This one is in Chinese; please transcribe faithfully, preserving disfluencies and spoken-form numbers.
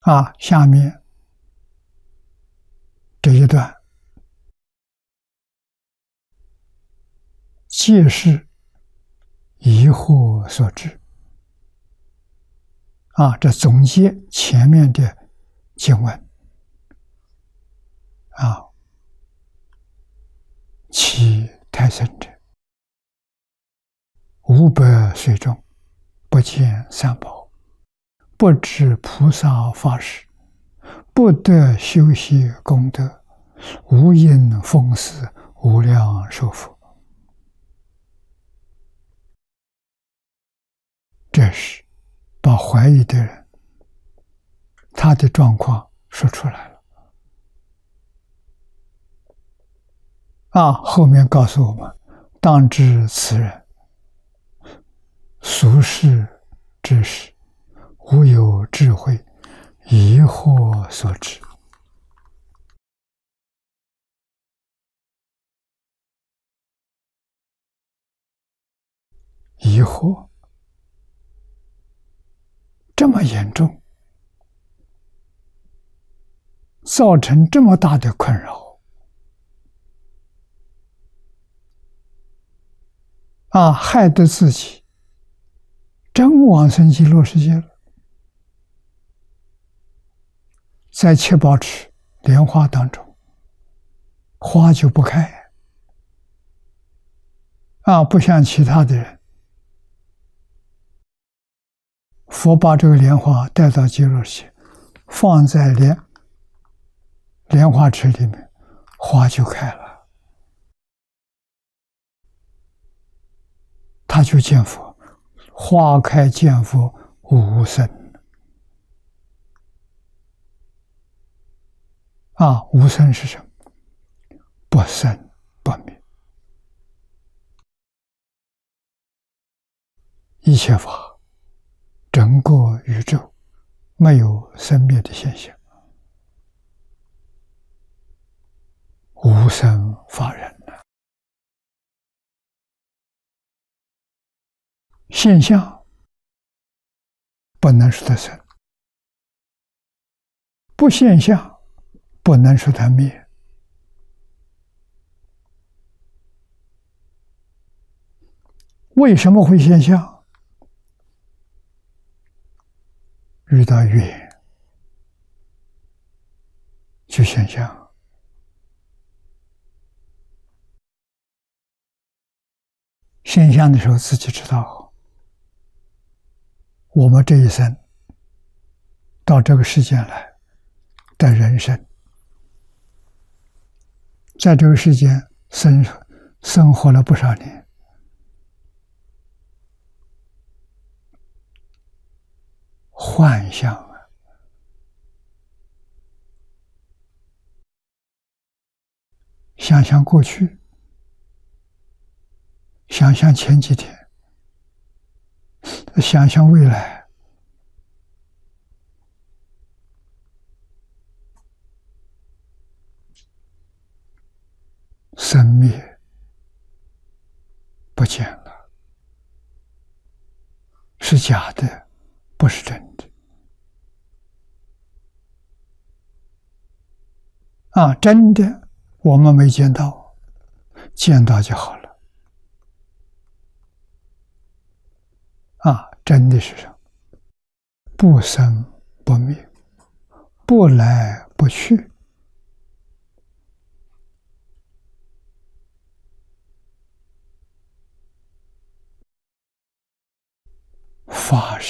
啊，下面这一段，皆是疑惑所致。啊，这总结前面的经文。啊，其太深者，五百岁中不见三宝，不知菩萨法事，不得修习功德，无因奉祀无量寿佛。这是把怀疑的人他的状况说出来了。啊，后面告诉我们，当知此人俗世之事，无有智慧，疑惑所致。疑惑这么严重，造成这么大的困扰。啊，害得自己真往生极乐世界了。在七宝池莲花当中，花就不开。啊，不像其他的人，佛把这个莲花带到极乐世界，放在莲莲花池里面，花就开了。他就见佛，花开见佛无生。啊，无生是什么？不生不灭。一切法，整个宇宙没有生灭的现象，无生法忍。现象不能说它生，不现象不能说它灭。为什么会现象？遇到缘就现象。现象的时候自己知道。我们这一生到这个世间来的人生，在这个世间生生活了不少年，幻象啊，想想过去，想想前几天，想象未来，生灭不见了，是假的，不是真的。啊，真的我们没见到，见到就好了。啊，真的是什么？不生不灭，不来不去。法